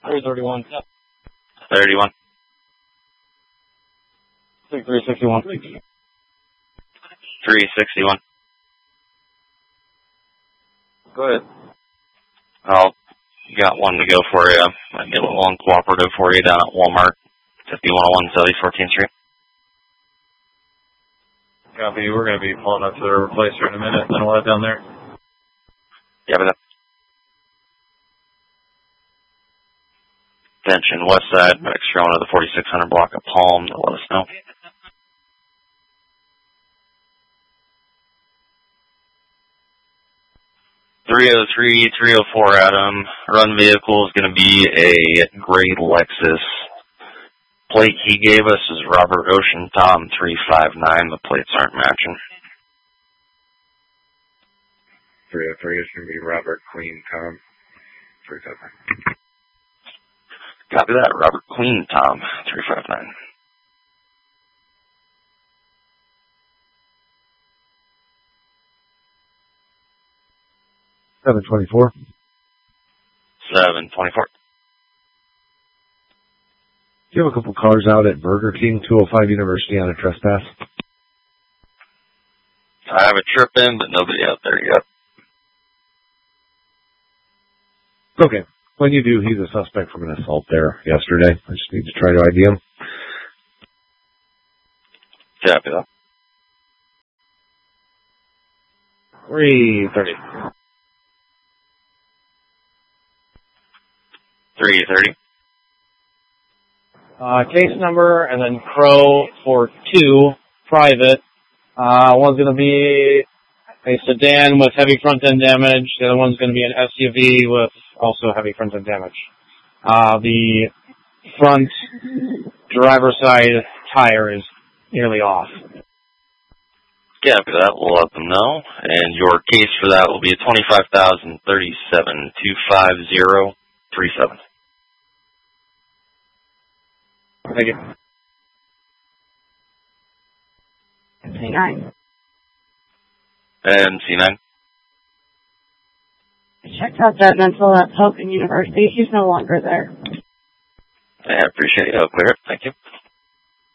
331. 31. 361. 361. Go ahead. I'll got one to go for you. Might be a little uncooperative for you down at Walmart, 5101 Southeast 14th Street. Copy. We're going to be pulling up to the replacer in a minute, then we'll head down there. Yeah, but Attention, west side, medics going to the 4600 block of Palm to let us know. .303, 304 Adam. Run vehicle is going to be a gray Lexus. Plate he gave us is Robert Ocean Tom 359. The plates aren't matching. 303 is going to be Robert Queen Tom 359. Copy that, Robert Queen Tom 359. $724. 724. Do you have a couple cars out at Burger King, 205 University on a trespass? I have a trip in, but nobody out there yet. Okay. When you do, he's a suspect from an assault there yesterday. I just need to try to ID him. Copy that. 330. 330. Case number and then Crow for 2, private. One's going to be a sedan with heavy front end damage. The other one's going to be an SUV with also heavy front end damage. The front driver's side tire is nearly off. Copy that. We'll let them know. And your case for that will be $25,037 25037. Thank you. C9. And C9. I checked out that mental at Hope University. He's no longer there. I appreciate it. I'll clear it. Thank you.